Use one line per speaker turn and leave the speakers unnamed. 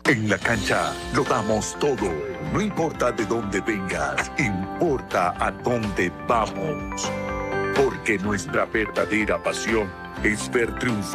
En la cancha lo damos todo. No importa de dónde vengas, importa a dónde vamos. Porque nuestra verdadera pasión es ver triunfar